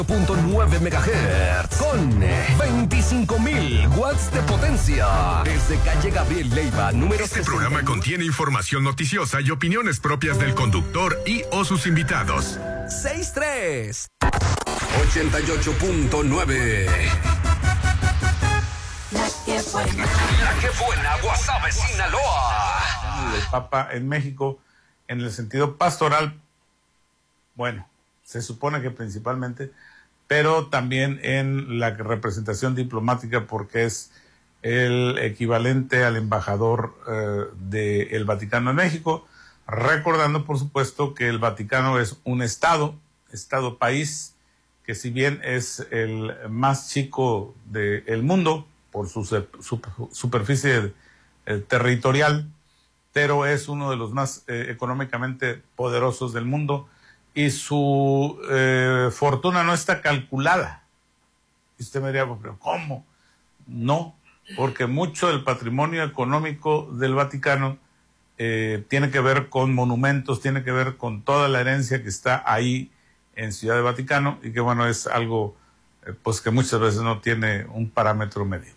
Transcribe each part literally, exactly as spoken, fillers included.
punto nueve megahertz con veinticinco mil watts de potencia desde calle Gabriel Leiva número Este programa contiene información noticiosa y opiniones propias del conductor y o sus invitados. sesenta y tres ochenta y ocho punto nueve. La que buena. La que buena, Guasave, Sinaloa. El Papa en México, en el sentido pastoral, bueno, se supone que principalmente, pero también en la representación diplomática, porque es el equivalente al embajador eh, del Vaticano en México, recordando, por supuesto, que el Vaticano es un estado, estado-país, que si bien es el más chico del mundo por su, su superficie eh, territorial, pero es uno de los más eh, económicamente poderosos del mundo, y su eh, fortuna no está calculada. Y usted me diría, ¿pero cómo? No, porque mucho del patrimonio económico del Vaticano eh, tiene que ver con monumentos, tiene que ver con toda la herencia que está ahí en Ciudad de Vaticano, y que bueno, es algo eh, pues que muchas veces no tiene un parámetro medible.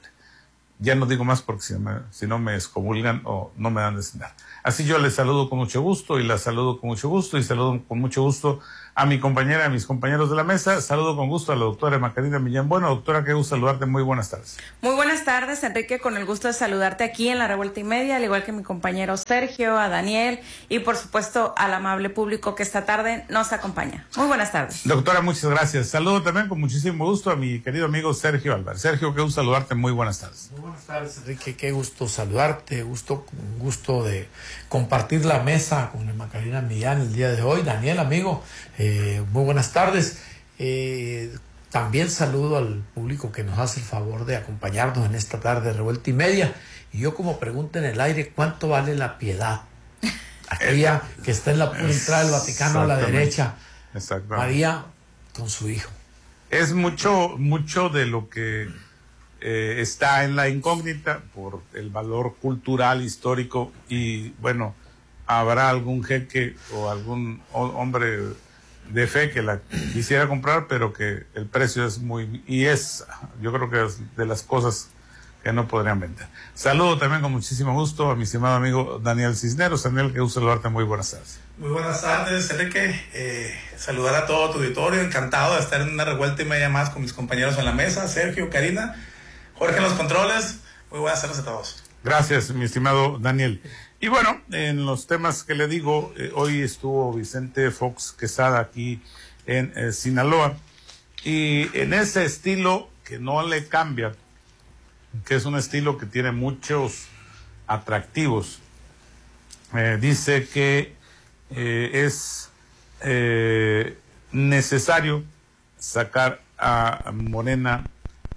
Ya no digo más porque si, me, si no me excomulgan o no me dan de cenar. Así yo les saludo con mucho gusto y la saludo con mucho gusto y saludo con mucho gusto a mi compañera, a mis compañeros de la mesa. Saludo con gusto a la doctora Macarena Millán. Bueno, doctora, qué gusto saludarte. Muy buenas tardes. Muy buenas tardes, Enrique. Con el gusto de saludarte aquí en La Revuelta y Media, al igual que mi compañero Sergio, a Daniel y por supuesto al amable público que esta tarde nos acompaña. Muy buenas tardes. Doctora, muchas gracias. Saludo también con muchísimo gusto a mi querido amigo Sergio Álvarez. Sergio, qué gusto saludarte. Muy buenas tardes. Muy buenas tardes, Enrique. Qué gusto saludarte. Gusto, gusto de compartir la mesa con Macarena Millán el día de hoy. Daniel, amigo, eh, muy buenas tardes. Eh, también saludo al público que nos hace el favor de acompañarnos en esta tarde de Revuelta y Media. Y yo como pregunta en el aire, ¿cuánto vale la piedad? Aquella que está en la pura entrada del Vaticano a la derecha. María con su hijo. Es mucho, mucho de lo que eh, está en la incógnita por el valor cultural, histórico, y bueno, habrá algún jeque o algún hombre de fe que la quisiera comprar, pero que el precio es muy, y es, yo creo que es de las cosas que no podrían vender. Saludo también con muchísimo gusto a mi estimado amigo Daniel Cisneros. Daniel, que gusto saludarte. Muy buenas tardes. Muy buenas tardes, Enrique. Eh, saludar a todo tu auditorio. Encantado de estar en una revuelta y media más con mis compañeros en la mesa, Sergio, Karina, Jorge en los controles. Muy buenas tardes a todos. Gracias, mi estimado Daniel. Y bueno, en los temas que le digo, eh, hoy estuvo Vicente Fox Quesada aquí en eh, Sinaloa, y en ese estilo que no le cambia, que es un estilo que tiene muchos atractivos, eh, dice que eh, es eh, necesario sacar a Morena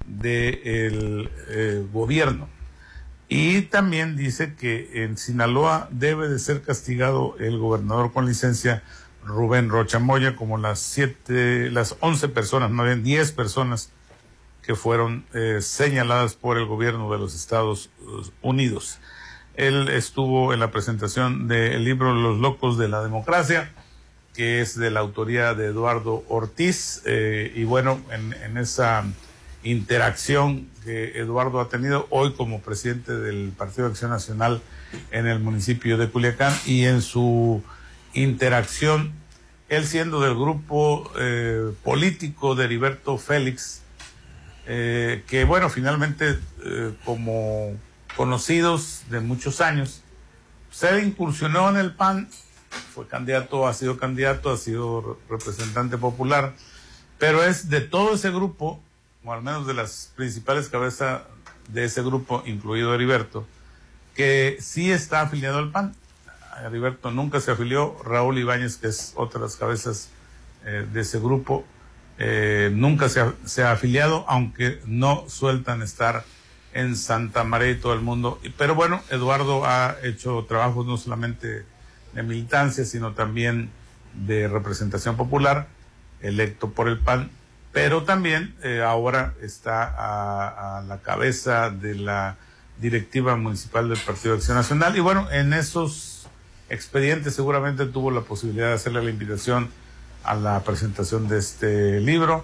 del eh, gobierno. Y también dice que en Sinaloa debe de ser castigado el gobernador con licencia Rubén Rocha Moya, como las siete, las once personas, no bien diez personas que fueron eh, señaladas por el gobierno de los Estados Unidos. Él estuvo en la presentación del libro Los Locos de la Democracia, que es de la autoría de Eduardo Ortiz, eh, y bueno, en, en esa interacción que Eduardo ha tenido hoy como presidente del Partido de Acción Nacional en el municipio de Culiacán, y en su interacción, él siendo del grupo eh, político de Heriberto Félix, eh, que bueno, finalmente eh, como conocidos de muchos años, se incursionó en el P A N, fue candidato, ha sido candidato, ha sido representante popular, pero es de todo ese grupo, o al menos de las principales cabezas de ese grupo, incluido Heriberto, que sí está afiliado al P A N. Heriberto nunca se afilió. Raúl Ibáñez, que es otra de las cabezas eh, de ese grupo, eh, nunca se ha, se ha afiliado, aunque no sueltan estar en Santa María y todo el mundo. Pero bueno, Eduardo ha hecho trabajos no solamente de militancia, sino también de representación popular, electo por el P A N, pero también eh, ahora está a, a la cabeza de la directiva municipal del Partido de Acción Nacional. Y bueno, en esos expedientes seguramente tuvo la posibilidad de hacerle la invitación a la presentación de este libro.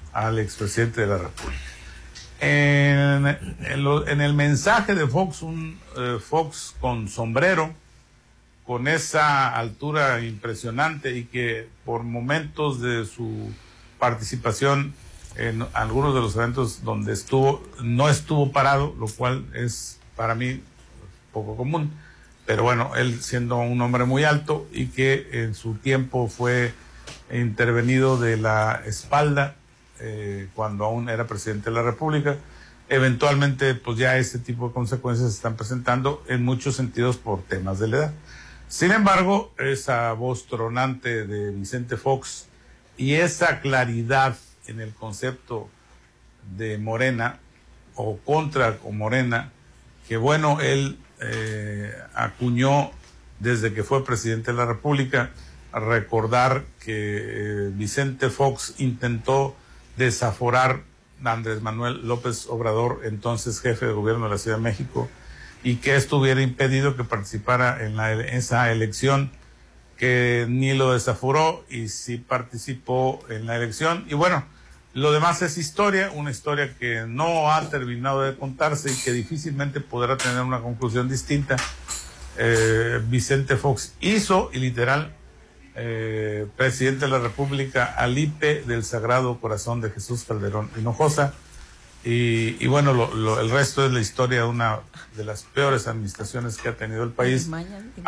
al expresidente de la República. En, en, lo, en el mensaje de Fox, un eh, Fox con sombrero, con esa altura impresionante y que por momentos de su participación en algunos de los eventos donde estuvo, no estuvo parado, lo cual es para mí poco común, pero bueno, él siendo un hombre muy alto y que en su tiempo fue intervenido de la espalda, Eh, cuando aún era presidente de la República, eventualmente pues ya ese tipo de consecuencias se están presentando en muchos sentidos por temas de la edad. Sin embargo, esa voz tronante de Vicente Fox y esa claridad en el concepto de Morena o contra o Morena, que bueno, él eh, acuñó desde que fue presidente de la República, a recordar que eh, Vicente Fox intentó desaforar a Andrés Manuel López Obrador, entonces jefe de gobierno de la Ciudad de México, y que esto hubiera impedido que participara en la, esa elección, que ni lo desaforó y sí participó en la elección. Y bueno, lo demás es historia, una historia que no ha terminado de contarse y que difícilmente podrá tener una conclusión distinta. Eh, Vicente Fox hizo, y literal, Eh, presidente de la República al I P E del Sagrado Corazón de Jesús Calderón Hinojosa, y, y bueno, lo, lo, el resto es la historia de una de las peores administraciones que ha tenido el país.